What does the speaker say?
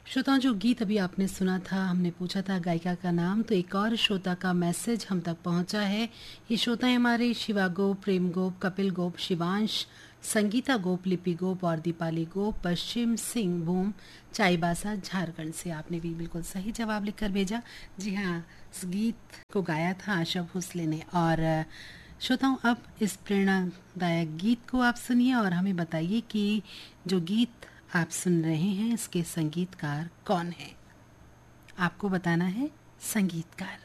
श्रोताओं, जो गीत अभी आपने सुना था, हमने पूछा था गायिका का नाम, तो एक और श्रोता का मैसेज हम तक पहुंचा है। ये श्रोता है हमारे शिवा गोप, प्रेम गोप, कपिल गोप, शिवांश, संगीता गोप, लिपि गोप और दीपाली गोप, पश्चिम सिंहभूम, चाईबासा, झारखंड से। आपने भी बिल्कुल सही जवाब लिखकर भेजा। जी हाँ, इस गीत को गाया था आशा भोसले ने। और श्रोताओं, अब इस प्रेरणादायक गीत को आप सुनिए और हमें बताइए कि जो गीत आप सुन रहे हैं इसके संगीतकार कौन है। आपको बताना है संगीतकार।